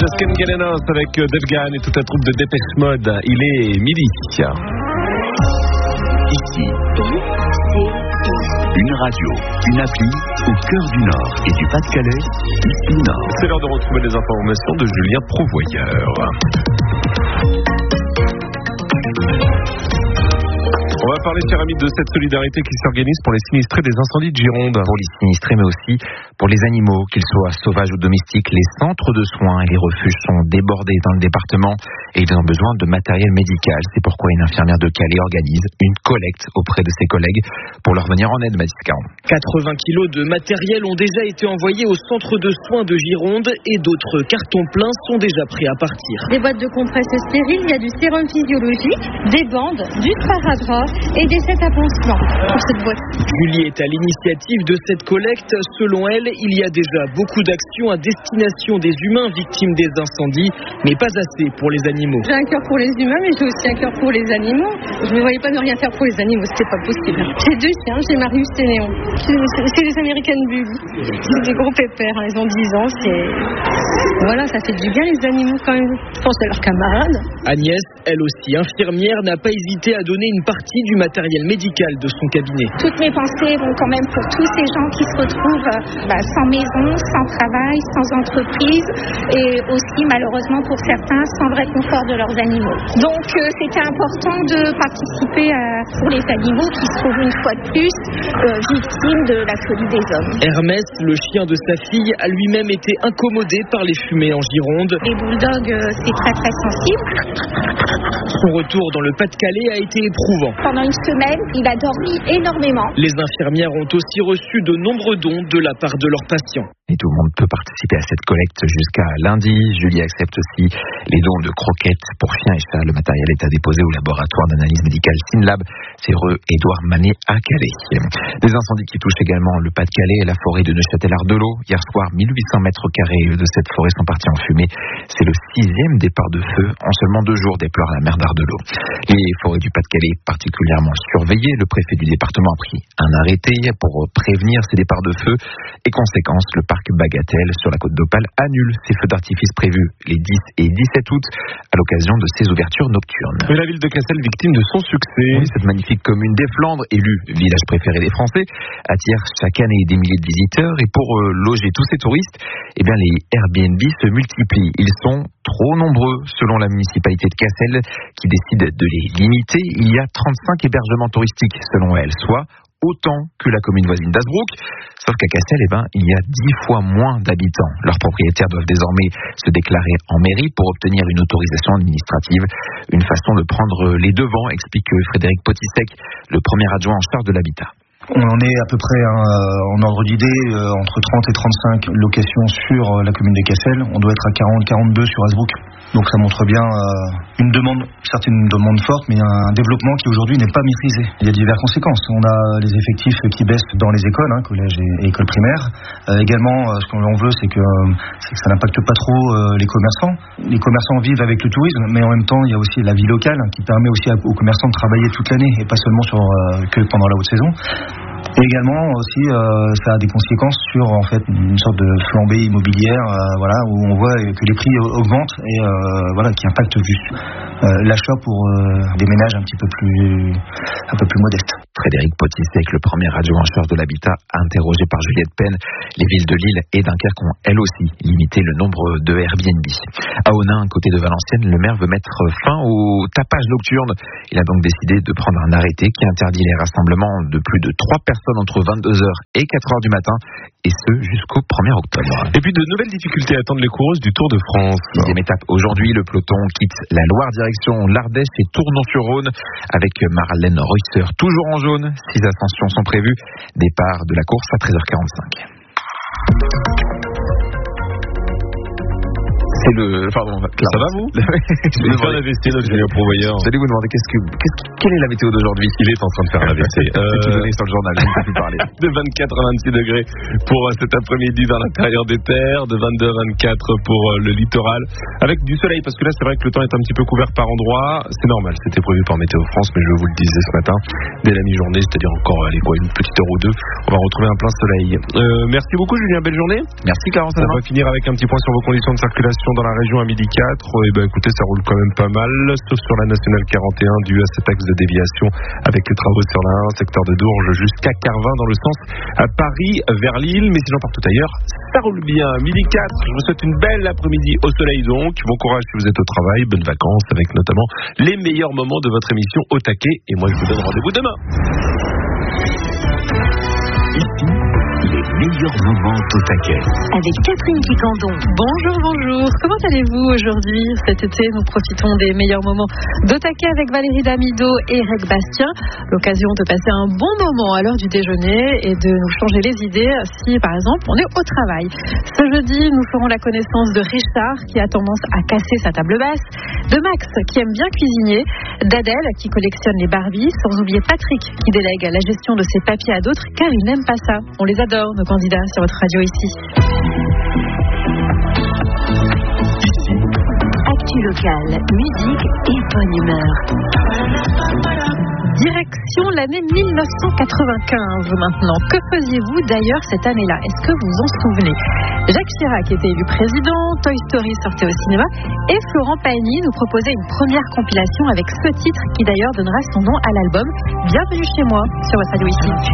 Ken Galenos avec Devgan et toute la troupe de Dépêche Mode. Il est midi. Ici, une radio, une appli au cœur du Nord et du Pas-de-Calais, ici Nord. C'est l'heure de retrouver les informations de Julien Prouvoyeur. On va parler, chers amis, de cette solidarité qui s'organise pour les sinistrés des incendies de Gironde. Pour les sinistrés, mais aussi pour les animaux, qu'ils soient sauvages ou domestiques. Les centres de soins et les refuges sont débordés dans le département et ils ont besoin de matériel médical. C'est pourquoi une infirmière de Calais organise une collecte auprès de ses collègues pour leur venir en aide, Mathis Caron. 80 kilos de matériel ont déjà été envoyés au centre de soins de Gironde et d'autres cartons pleins sont déjà prêts à partir. Des boîtes de compresses stériles, il y a du sérum physiologique, des bandes, du sparadrap et des sets à pansements pour cette boîte. Julie est à l'initiative de cette collecte. Selon elle, il y a déjà beaucoup d'actions à destination des humains victimes des incendies, mais pas assez pour les animaux. J'ai un cœur pour les humains, mais j'ai aussi un cœur pour les animaux. Je ne me voyais pas ne rien faire pour les animaux, c'était pas possible. J'ai 2 chiens, j'ai Marius et Néon. C'est des American Bully. C'est des gros pépères, ils ont 10 ans. Voilà, ça fait du bien les animaux quand même. Je pense à leurs camarades. Agnès, elle aussi infirmière, n'a pas hésité à donner une partie du matériel médical de son cabinet. Toutes mes pensées vont quand même pour tous ces gens qui se retrouvent sans maison, sans travail, sans entreprise et aussi malheureusement pour certains sans vrai confort de leurs animaux. Donc c'était important de participer pour les animaux qui se trouvent une fois de plus victimes de la folie des hommes. Hermès, le chien de sa fille, a lui-même été incommodé par les fumées en Gironde. Les bulldogs, c'est très très sensible. Son retour dans le Pas-de-Calais a été éprouvant. Pendant une semaine, il a dormi énormément. Les infirmières ont aussi reçu de nombreux dons de la part de leurs patients. Et tout le monde peut participer à cette collecte jusqu'à lundi. Julie accepte aussi les dons de croquettes pour chiens et chats. Le matériel est à déposer au laboratoire d'analyse médicale SYNLAB. C'est rue Édouard Manet à Calais. Des incendies qui touchent également le Pas-de-Calais et la forêt de Neufchâtel-Ardelot. Hier soir, 1800 mètres carrés de cette forêt sont partis en fumée. C'est le 6e départ de feu en seulement 2 jours, déplore la maire d'Ardelot. Les forêts du Pas-de-Calais particulièrement surveillées. Le préfet du département a pris un arrêté pour prévenir ces départs de feu. Et conséquence, le parc Bagatelle sur la côte d'Opale annule ses feux d'artifice prévus les 10 et 17 août à l'occasion de ses ouvertures nocturnes. Et la ville de Cassel, victime de son succès. Oui, cette magnifique commune des Flandres, élue village préféré des Français, attire chaque année des milliers de visiteurs et pour loger tous ces touristes, les Airbnb se multiplient. Ils sont trop nombreux selon la municipalité de Cassel qui décide de les limiter. Il y a 35 hébergements touristiques selon elle, soit autant que la commune voisine d'Hazebrouck. Sauf qu'à Cassel, il y a 10 fois moins d'habitants. Leurs propriétaires doivent désormais se déclarer en mairie pour obtenir une autorisation administrative. Une façon de prendre les devants, explique Frédéric Potissek, le premier adjoint en charge de l'habitat. On en est à peu près en ordre d'idée entre 30 et 35 locations sur la commune de Cassel. On doit être à 40-42 sur Hazebrouck. Donc ça montre bien une demande, certes une demande forte, mais un développement qui aujourd'hui n'est pas maîtrisé. Il y a diverses conséquences. On a les effectifs qui baissent dans les écoles, collèges et écoles primaires. Également, ce qu'on veut, c'est que ça n'impacte pas trop les commerçants. Les commerçants vivent avec le tourisme, mais en même temps, il y a aussi la vie locale qui permet aussi aux commerçants de travailler toute l'année et pas seulement que pendant la haute saison. Et également aussi ça a des conséquences sur en fait une sorte de flambée immobilière où on voit que les prix augmentent et qui impactent l'achat pour des ménages un peu plus modestes. Frédéric Potissek, le premier adjoint en charge de l'habitat, interrogé par Juliette Penn. Les villes de Lille et Dunkerque ont elles aussi limité le nombre de Airbnb. À Onin, à côté de Valenciennes, le maire veut mettre fin au tapage nocturne. Il a donc décidé de prendre un arrêté qui interdit les rassemblements de plus de 3 personnes entre 22h et 4h du matin, et ce jusqu'au 1er octobre. Et puis de nouvelles difficultés attendent les coureuses du Tour de France. 6e étape aujourd'hui, le peloton quitte la Loire direction l'Ardèche et Tournon-sur-Rhône avec Marlène Reusser toujours en jaune. 6 ascensions sont prévues. Départ de la course à 13h45. Ça va vous? Je vais faire la AVC de Julien Prouvoyeur. Vous allez vous demander quelle est la météo d'aujourd'hui? Il est en train de faire l'AVC. C'est donné sur le journal, je ne peux plus parler. De 24 à 26 degrés pour cet après-midi dans l'intérieur des terres, de 22 à 24 pour le littoral, avec du soleil, parce que là c'est vrai que le temps est un petit peu couvert par endroits. C'est normal, c'était prévu par Météo France, mais je vous le disais ce matin, dès la mi-journée, c'est-à-dire encore une petite heure ou deux, on va retrouver un plein soleil. Merci beaucoup Julien, belle journée. Merci Clarence. On va finir avec un petit point sur vos conditions de circulation dans la région à midi 4. Écoutez, ça roule quand même pas mal, sauf sur la nationale 41 dû à cet axe de déviation avec les travaux sur la 1, secteur de Dourges jusqu'à Carvin dans le sens à Paris vers Lille. Mais sinon partout ailleurs, ça roule bien. Midi 4, je vous souhaite une belle après-midi au soleil donc. Bon courage si vous êtes au travail, bonnes vacances avec notamment les meilleurs moments de votre émission Au Taquet. Et moi je vous donne rendez-vous demain. Ici, les meilleurs moments d'Au Taquet. Avec Catherine Quicandon. Bonjour. Comment allez-vous aujourd'hui? Cet été, nous profitons des meilleurs moments d'Au Taquet avec Valérie Damido et Reg Bastien. L'occasion de passer un bon moment à l'heure du déjeuner et de nous changer les idées si, par exemple, on est au travail. Ce jeudi, nous ferons la connaissance de Richard qui a tendance à casser sa table basse, de Max qui aime bien cuisiner, d'Adèle qui collectionne les Barbies, sans oublier Patrick qui délègue la gestion de ses papiers à d'autres car il n'aime pas ça. On les adore, nos candidats sur votre radio ici. Actu locale, musique et bonne humeur. Direction l'année 1995 maintenant. Que faisiez-vous d'ailleurs cette année-là? Est-ce que vous vous en souvenez? Jacques Chirac était élu président, Toy Story sortait au cinéma et Florent Pagny nous proposait une première compilation avec ce titre qui d'ailleurs donnera son nom à l'album Bienvenue chez moi sur votre radio ici.